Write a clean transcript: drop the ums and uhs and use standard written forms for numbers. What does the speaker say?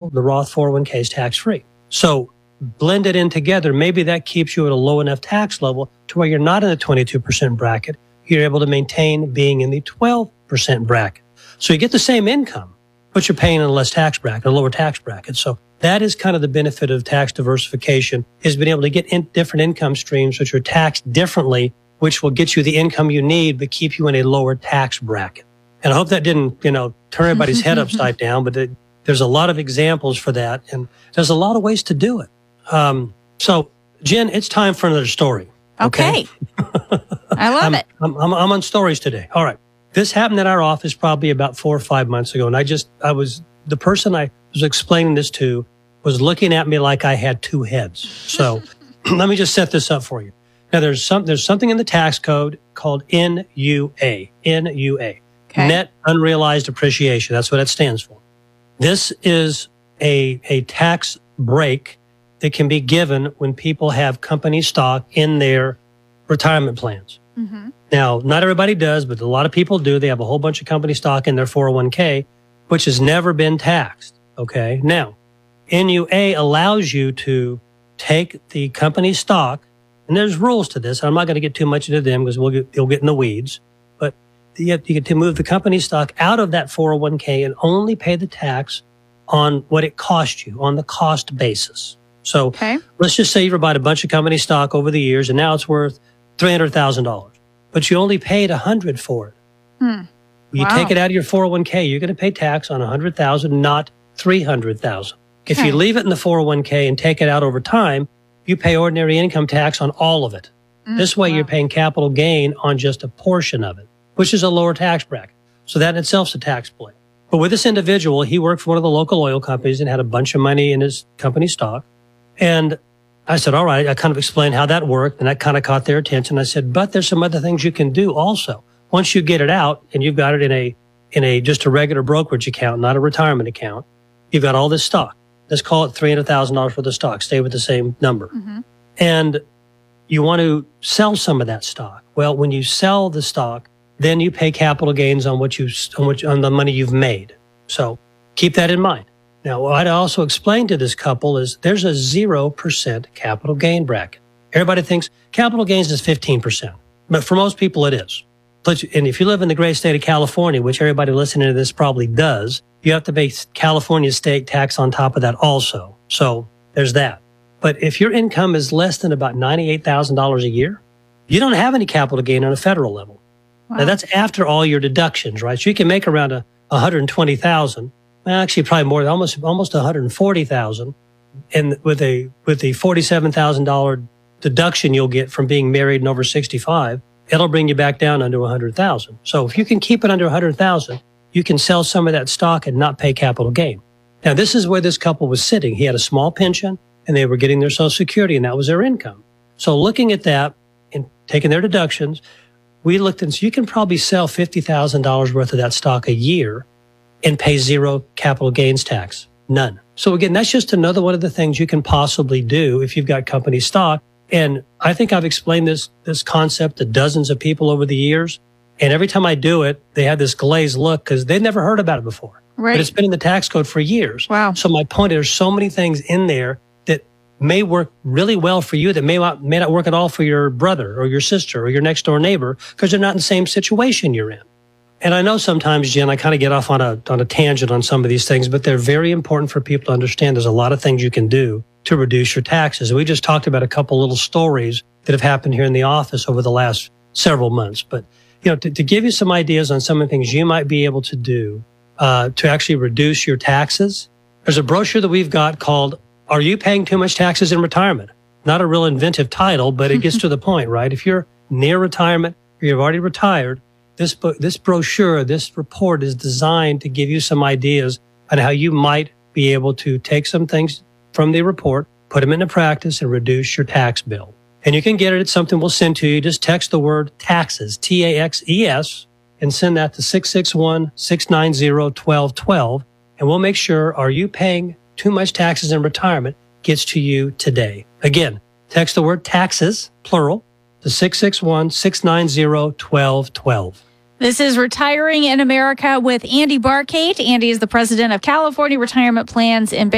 the Roth 401k is tax-free. So blended in together, maybe that keeps you at a low enough tax level to where you're not in the 22% bracket. You're able to maintain being in the 12% bracket. So you get the same income, but you're paying in a less tax bracket, a lower tax bracket. So that is kind of the benefit of tax diversification, is being able to get in different income streams which are taxed differently, which will get you the income you need, but keep you in a lower tax bracket. And I hope that didn't, turn everybody's head upside down, but there's a lot of examples for that. And there's a lot of ways to do it. So Jen, it's time for another story. Okay. I love it. I'm on stories today. All right. This happened at our office probably about 4 or 5 months ago. And the person I was explaining this to was looking at me like I had two heads. So let me just set this up for you. Now there's something in the tax code called NUA, okay. Net unrealized appreciation. That's what it stands for. This is a tax break that can be given when people have company stock in their retirement plans. Mm-hmm. Now, not everybody does, but a lot of people do. They have a whole bunch of company stock in their 401k, which has never been taxed. Okay. Now, NUA allows you to take the company stock, and there's rules to this. I'm not going to get too much into them because you'll get in the weeds, but you get to move the company stock out of that 401k and only pay the tax on what it cost you, on the cost basis. So let's just say you bought a bunch of company stock over the years and now it's worth $300,000, but you only paid $100,000 for it. You take it out of your 401k, you're going to pay tax on $100,000, not $300,000. If you leave it in the 401k and take it out over time, you pay ordinary income tax on all of it. This way you're paying capital gain on just a portion of it, which is a lower tax bracket. So that in itself is a tax play. But with this individual, he worked for one of the local oil companies and had a bunch of money in his company stock. And I said, all right, I kind of explained how that worked, and that kind of caught their attention. I said, but there's some other things you can do also. Once you get it out and you've got it in a just a regular brokerage account, not a retirement account, you've got all this stock. Let's call it $300,000 for the stock. Stay with the same number. Mm-hmm. And you want to sell some of that stock. Well, when you sell the stock, then you pay capital gains on on the money you've made. So keep that in mind. Now, what I also explained to this couple is there's a 0% capital gain bracket. Everybody thinks capital gains is 15%, but for most people it is. And if you live in the great state of California, which everybody listening to this probably does, you have to pay California state tax on top of that also. So there's that. But if your income is less than about $98,000 a year, you don't have any capital gain on a federal level. Wow. Now that's after all your deductions, right? So you can make around $120,000. Actually, probably more, almost $140,000, and with a $47,000 deduction you'll get from being married and over 65, it'll bring you back down under $100,000. So if you can keep it under $100,000, you can sell some of that stock and not pay capital gain. Now, this is where this couple was sitting. He had a small pension, and they were getting their Social Security, and that was their income. So looking at that and taking their deductions, we looked and said, you can probably sell $50,000 worth of that stock a year and pay zero capital gains tax. None. So again, that's just another one of the things you can possibly do if you've got company stock. And I think I've explained this concept to dozens of people over the years. And every time I do it, they have this glazed look because they've never heard about it before. Right. But it's been in the tax code for years. Wow. So my point is there's so many things in there that may work really well for you that may not work at all for your brother or your sister or your next door neighbor because they're not in the same situation you're in. And I know sometimes, Jen, I kind of get off on a tangent on some of these things, but they're very important for people to understand. There's a lot of things you can do to reduce your taxes. We just talked about a couple little stories that have happened here in the office over the last several months. But, to give you some ideas on some of the things you might be able to do to actually reduce your taxes, there's a brochure that we've got called, Are You Paying Too Much Taxes in Retirement? Not a real inventive title, but it gets to the point, right? If you're near retirement or you've already retired, this brochure, this report is designed to give you some ideas on how you might be able to take some things from the report, put them into practice, and reduce your tax bill. And you can get it at something we'll send to you. Just text the word taxes, TAXES, and send that to 661-690-1212. And we'll make sure Are You Paying Too Much Taxes in Retirement gets to you today. Again, text the word taxes, plural, to 661-690-1212. This is Retiring in America with Andy Barkate. Andy is the president of California Retirement Plans in